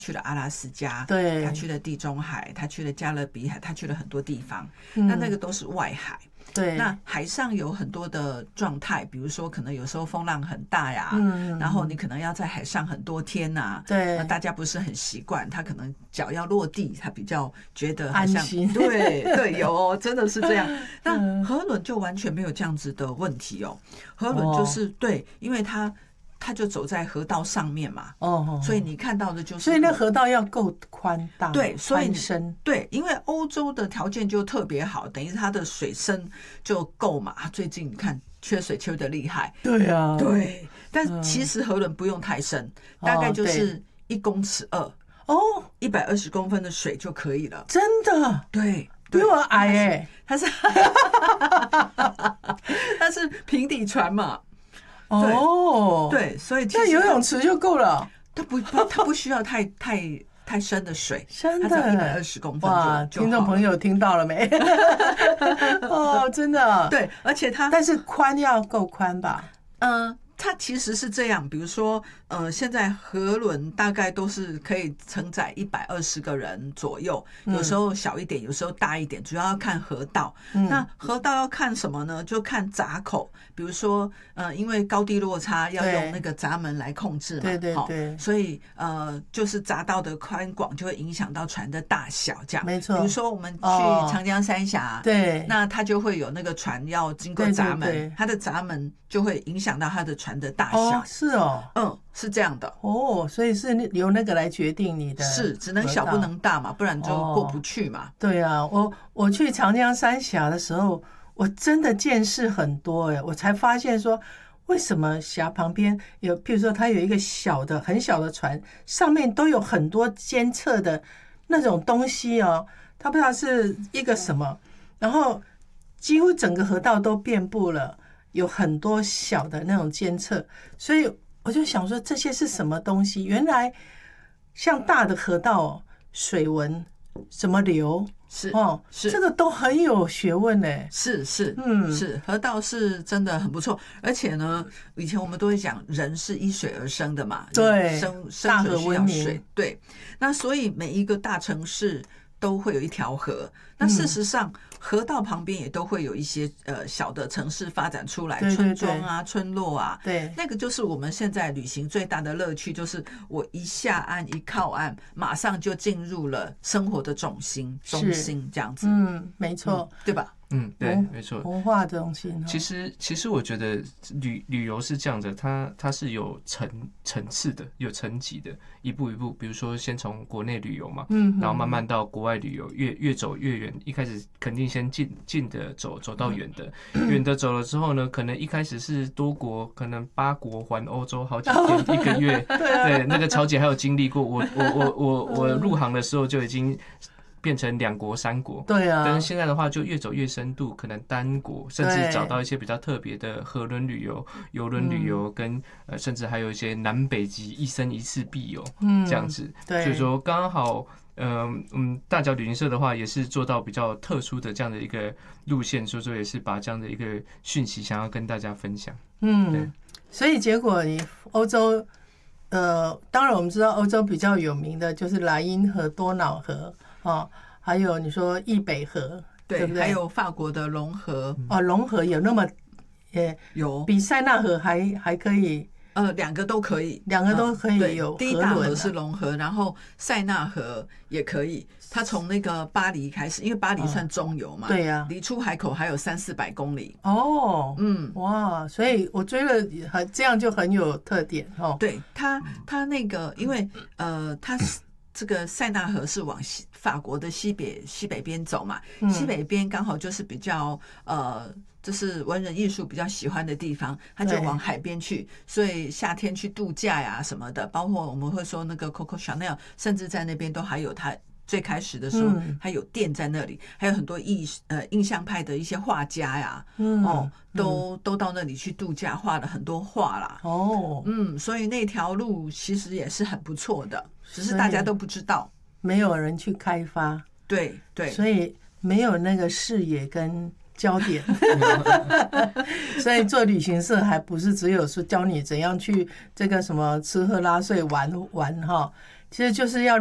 去了阿拉斯加， 对， 他去了地中海，他去了加勒比海，他去了很多地方，那个都是外海。 对， 那海上有很多的状态，比如说可能有时候风浪很大呀，然后你可能要在海上很多天呐， 对， 大家不是很习惯，他可能脚要落地，他比较觉得安心， 对对，有真的是这样。那河轮就完全没有这样子的问题哦，河轮就是对，因为他就走在河道上面嘛，所以你看到的就是， 所以那河道要够宽大， 对，所以深， 对，因为欧洲的条件就特别好，等于它的水深就够嘛。最近你看缺水缺的厉害， 对啊， 对，但其实河轮不用太深，大概就是1.2公尺，120公分的水就可以了， 真的， 对， 比我矮哎， 它是平底船嘛。对，所以那游泳池就够了。 它不需要太深的水， 真的它只要120公分哇！听众朋友听到了没？哦，真的。 对，而且但是宽要够宽吧？ 它其实是这样，比如说，现在河轮大概都是可以承载120个人左右，有时候小一点，有时候大一点，主要要看河道。那河道要看什么呢？就看闸口，比如说，因为高低落差要用那个闸门来控制嘛， 对对对， 所以就是闸道的宽广就会影响到船的大小，这样。 没错。 比如说我们去长江三峡， 对， 那它就会有那个船要经过闸门，它的闸门就会影响到它的船的大小。 是哦， 是这样的所以是由那个来决定你的， 是只能小不能大嘛，不然就过不去嘛。 对啊，我去长江三峡的时候，我真的见识很多我才发现说，为什么峡旁边有，譬如说它有一个很小的船，上面都有很多监测的那种东西它不知道是一个什么，然后几乎整个河道都遍布了。有很多小的那种监测，所以我就想说这些是什么东西？原来像大的河道水文怎么流是这个都很有学问呢。 是河道是真的很不错，而且呢，以前我们都会讲人是依水而生的嘛， 对， 生水需要水，对，那所以每一个大城市都会有一条河，那事实上河道旁边也都会有一些小的城市发展出来，村庄啊、村落啊， 对， 那个就是我们现在旅行最大的乐趣，就是我一下岸一靠岸，马上就进入了生活的中心这样子， 没错， 对吧？ 对，没错， 文化的东西。 其实我觉得旅游是这样的，它是有层次的，有层级的，一步一步，比如说先从国内旅游嘛，然后慢慢到国外旅游，越走越远。一开始肯定先近的走到远的，远的走了之后呢，可能一开始是多国，可能8国环欧洲好几天1个月，对，那个乔姐还有经历过，我入行的时候就已经变成2国3国， 对啊， 但是现在的话就越走越深度，可能单国，甚至找到一些比较特别的河轮旅游、邮轮旅游，跟甚至还有一些南北极一生一次必游，这样子。所以说刚好，大脚旅行社的话也是做到比较特殊的这样的一个路线，所以说也是把这样的一个讯息想要跟大家分享。 所以结果你欧洲，当然我们知道欧洲比较有名的就是莱茵河、多瑙河。还有你说易北河，对不对？ 还有法国的隆河。 隆河有那么有比塞纳河还可以 ，2个都可以， 有。 第一大河是隆河，然后塞纳河也可以。它从那个巴黎开始，因为巴黎算中游嘛， 对呀， 离出海口还有300-400公里。 哇，所以我觉得这样就很有特点对，它那个，因为它这个塞纳河是往法国的西北边走嘛，西北边刚好就是比较就是文人艺术比较喜欢的地方，他就往海边去，所以夏天去度假呀什么的，包括我们会说那个 Coco Chanel， 甚至在那边都还有他最开始的时候，他有店在那里，还有很多印象派的一些画家呀，都到那里去度假，画了很多画啦。所以那条路其实也是很不错的，只是大家都不知道， 没有人去开发。 对， 所以没有那个视野跟焦点，所以做旅行社还不是只有说教你怎样去这个什么吃喝拉睡玩其实就是要